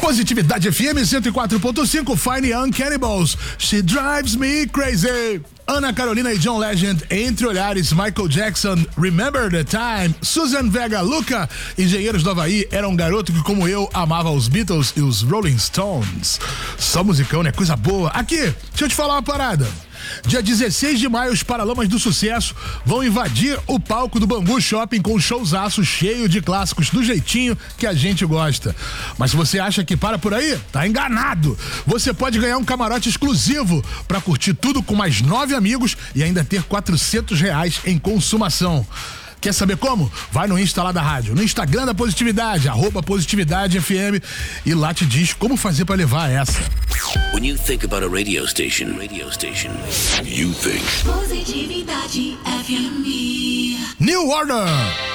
Positividade FM 104.5, Fine Young Cannibals, She Drives Me Crazy. Ana Carolina e John Legend, Entre Olhares, Michael Jackson, Remember the Time, Susan Vega, Luca, Engenheiros do Havaí, Era um garoto que como eu amava os Beatles e os Rolling Stones. Só musicão, né? Coisa boa. Aqui, deixa eu te falar uma parada. Dia 16 de maio, os Paralamas do Sucesso vão invadir o palco do Bangu Shopping com um showzaço cheio de clássicos do jeitinho que a gente gosta. Mas se você acha que para por aí, tá enganado. Você pode ganhar um camarote exclusivo para curtir tudo com mais 9 amigos e ainda ter R$400 em consumação. Quer saber como? Vai no Insta lá da rádio, no Instagram da Positividade, @PositividadeFM, e lá te diz como fazer pra levar essa. When you think about a radio station, you think Positividade FM. New Order!